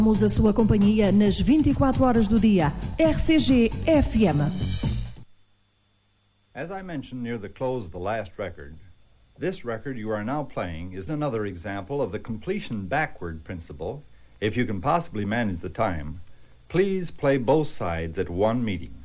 A sua companhia nas 24 horas do dia. RCG FM. As I mentioned near the close of the last record, this record you are now playing is another example of the completion backward principle. If you can possibly manage the time, please play both sides at one meeting.